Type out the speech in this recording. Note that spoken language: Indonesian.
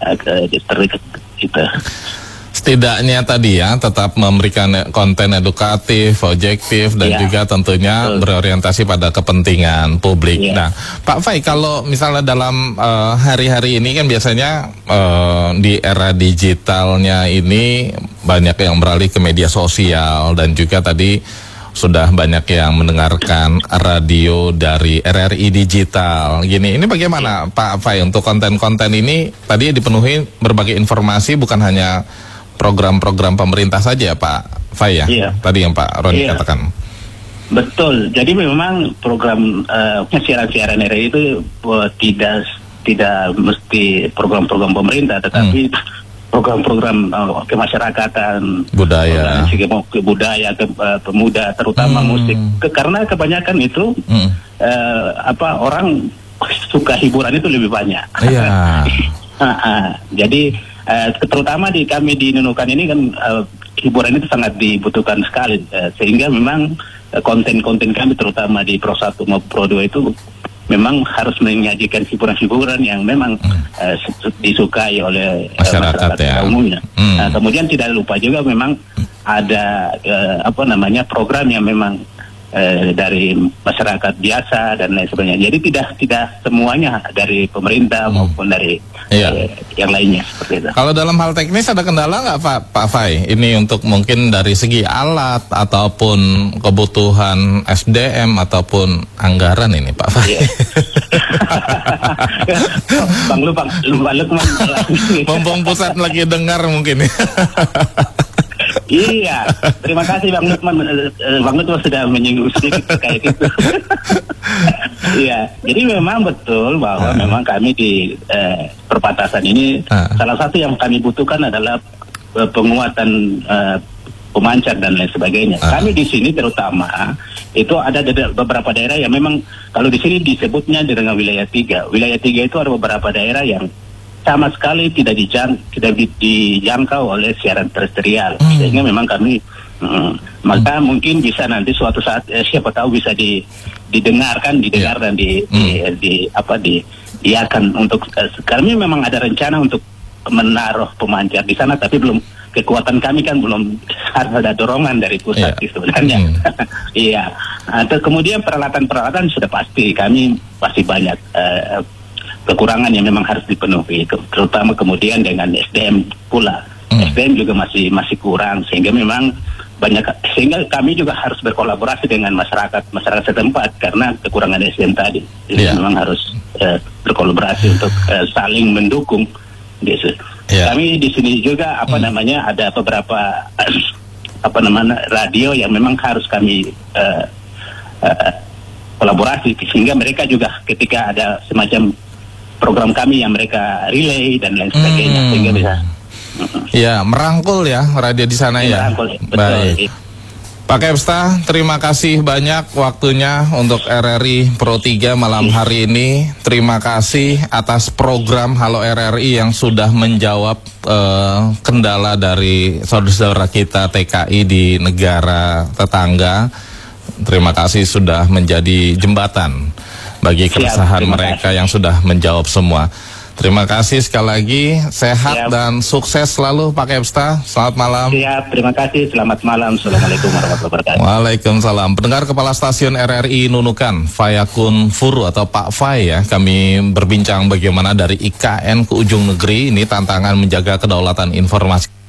terdekat kita. Setidaknya tadi ya, tetap memberikan konten edukatif, objektif, dan juga tentunya berorientasi pada kepentingan publik. Nah, Pak Fai, kalau misalnya dalam hari-hari ini kan biasanya di era digitalnya ini banyak yang beralih ke media sosial, dan juga tadi sudah banyak yang mendengarkan radio dari RRI Digital. Ini bagaimana Pak Fai untuk konten-konten ini? Tadi dipenuhi berbagai informasi, bukan hanya program-program pemerintah saja, Pak Fai ya? Iya. Tadi yang Pak Roni katakan. Betul. Jadi memang program siaran-siaran RRI itu tidak mesti program-program pemerintah, tetapi program-program kemasyarakatan, budaya, budaya, pemuda, terutama musik. Karena kebanyakan itu orang suka hiburan itu lebih banyak. Iya. Jadi terutama kami di Nunukan ini kan hiburan itu sangat dibutuhkan sekali, sehingga memang konten-konten kami terutama di Pro 1 maupun Pro 2 itu memang harus menyajikan hiburan-hiburan yang memang disukai oleh masyarakat umumnya. Kemudian tidak lupa juga memang ada program yang memang dari masyarakat biasa dan lain sebagainya. Jadi tidak semuanya dari pemerintah maupun dari yang lainnya seperti itu. Kalau dalam hal teknis ada kendala nggak Pak Fai? Ini untuk mungkin dari segi alat ataupun kebutuhan SDM ataupun anggaran ini Pak Fai. Bang Lukman. Mumpung pusat lagi dengar mungkin. Iya, terima kasih Bang Lukman. Bang Lukman sudah menyinggung sedikit terkait itu. Iya, jadi memang betul bahwa memang kami di perbatasan ini salah satu yang kami butuhkan adalah penguatan pemancar dan lain sebagainya. Kami di sini terutama itu ada beberapa daerah yang memang kalau di sini disebutnya dengan wilayah 3. Wilayah 3 itu ada beberapa daerah yang sama sekali tidak dijangkau oleh siaran terestrial, sehingga memang kami maka mungkin bisa nanti suatu saat siapa tahu bisa didengar dan diiakan untuk kami memang ada rencana untuk menaruh pemancar di sana, tapi belum, kekuatan kami kan belum, harus ada dorongan dari pusat sebenarnya. Iya. Kemudian peralatan sudah pasti kami masih banyak kekurangan yang memang harus dipenuhi, terutama kemudian dengan SDM pula. SDM juga masih kurang, sehingga memang sehingga kami juga harus berkolaborasi dengan masyarakat setempat karena kekurangan SDM tadi. Jadi memang harus berkolaborasi untuk saling mendukung. Kami di sini juga ada beberapa radio yang memang harus kami kolaborasi, sehingga mereka juga ketika ada semacam program kami yang mereka relay dan lain sebagainya, sehingga bisa merangkul ya radio di sana ya. Merangkul, betul. Baik. Pak Kepsta, terima kasih banyak waktunya untuk RRI Pro 3 malam hari ini. Terima kasih atas program Halo RRI yang sudah menjawab kendala dari saudara-saudara kita TKI di negara tetangga. Terima kasih sudah menjadi jembatan bagi keresahan mereka yang sudah menjawab semua. Terima kasih sekali lagi, sehat dan sukses selalu Pak Kepsta. Selamat malam. Siap, terima kasih, selamat malam. Assalamualaikum warahmatullahi wabarakatuh. Waalaikumsalam. Pendengar Kepala Stasiun RRI Nunukan, Fayakun Furu atau Pak Fai ya, kami berbincang bagaimana dari IKN ke ujung negeri, ini tantangan menjaga kedaulatan informasi.